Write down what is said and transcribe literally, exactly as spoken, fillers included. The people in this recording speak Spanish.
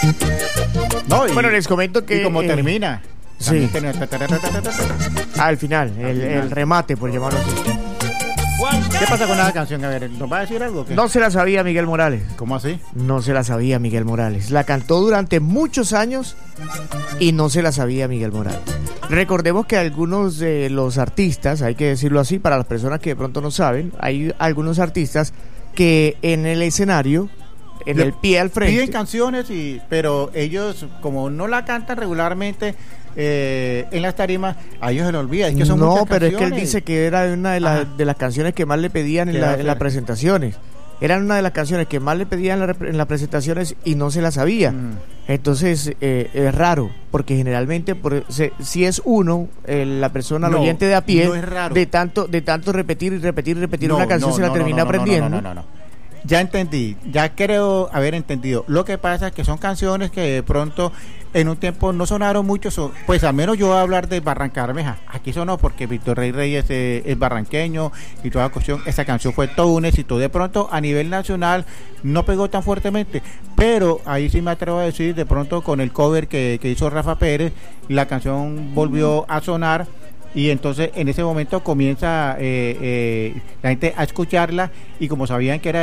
No, y, Bueno, les comento que... y como eh, termina. Sí. También tiene- Al final, el, Al final. el remate, por llamarlo así. ¿Qué pasa con esa canción? A ver, ¿nos va a decir algo? o qué? No se la sabía Miguel Morales. ¿Cómo así? No se la sabía Miguel Morales. La cantó durante muchos años y no se la sabía Miguel Morales. Recordemos que algunos de los artistas, hay que decirlo así para las personas que de pronto no saben, hay algunos artistas que en el escenario, en Le el pie al frente, Piden canciones, y, pero ellos, como no la cantan regularmente eh, en las tarimas, a ellos se les olvida. Es que son no, muchas pero es que él canciones. dice que era una de, las Ajá. de las canciones que más le pedían en, ¿Qué la- va a en las hacer? presentaciones. Eran una de las canciones que más le pedían en, la rep- en las presentaciones y no se la sabía. Mm. Entonces eh, es raro, porque generalmente por, se- si es uno, eh, la persona, el No, oyente de a pie, no es raro. de tanto de tanto repetir y repetir y repetir No, una canción, no, se la no, termina no, no, aprendiendo. No, no, no, no. Ya entendí, ya creo haber entendido. Lo que pasa es que son canciones que de pronto en un tiempo no sonaron mucho. Son, pues al menos yo voy a hablar de Barranca Bermeja. Aquí sonó porque Víctor Rey Reyes eh, es barranqueño y toda cuestión. Esa canción fue todo un éxito. De pronto a nivel nacional no pegó tan fuertemente, pero ahí sí me atrevo a decir, de pronto con el cover que, que hizo Rafa Pérez, la canción volvió a sonar. Y entonces en ese momento comienza eh, eh, la gente a escucharla, y como sabían que era